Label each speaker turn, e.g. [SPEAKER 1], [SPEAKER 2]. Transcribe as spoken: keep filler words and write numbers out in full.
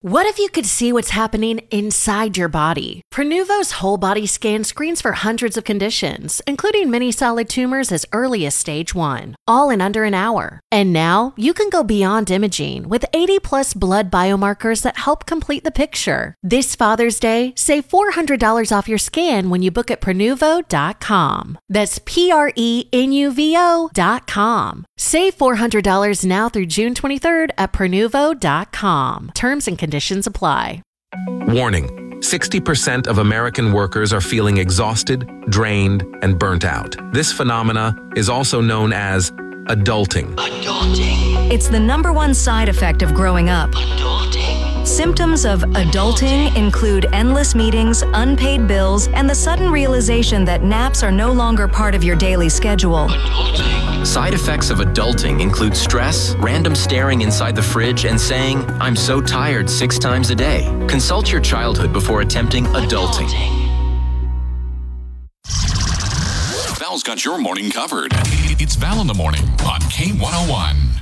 [SPEAKER 1] What if you could see what's happening inside your body? Prenuvo's whole body scan screens for hundreds of conditions, including many solid tumors as early as stage one, all in under an hour. And now you can go beyond imaging with eighty plus blood biomarkers that help complete the picture. This Father's Day, save four hundred dollars off your scan when you book at Prenuvo dot com. That's P R E N U V O dot com. Save four hundred dollars now through June twenty-third at Prenuvo dot com. Terms and conditions apply.
[SPEAKER 2] Warning. sixty percent of American workers are feeling exhausted, drained, and burnt out. This phenomena is also known as adulting.
[SPEAKER 3] Adulting. It's the number one side effect of growing up. Adulting. Symptoms of adulting include endless meetings, unpaid bills, and the sudden realization that naps are no longer part of your daily schedule.
[SPEAKER 4] Adulting. Side effects of adulting include stress, random staring inside the fridge, and saying, "I'm so tired" six times a day. Consult your childhood before attempting adulting.
[SPEAKER 5] Val's got your morning covered. It's Val in the Morning on K one oh one.